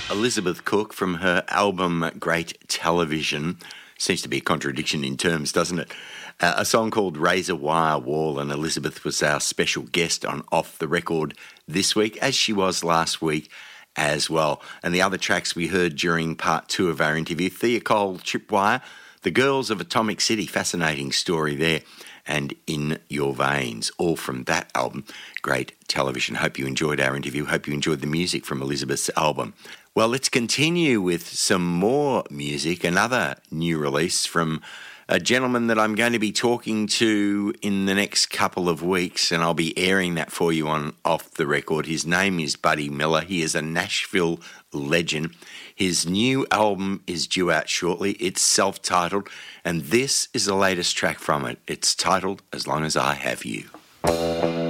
Elizabeth Cook from her album Great Television. Seems to be a contradiction in terms, doesn't it? A song called Razor Wire Wall, and Elizabeth was our special guest on Off the Record this week, as she was last week as well. And the other tracks we heard during part 2 of our interview, Thea Cole, Tripwire, The Girls of Atomic City, fascinating story there, and In Your Veins, all from that album, Great Television. Hope you enjoyed our interview. Hope you enjoyed the music from Elizabeth's album. Well, let's continue with some more music, another new release from a gentleman that I'm going to be talking to in the next couple of weeks, and I'll be airing that for you on Off the Record. His name is Buddy Miller. He is a Nashville legend. His new album is due out shortly. It's self-titled, and this is the latest track from it. It's titled As Long As I Have You.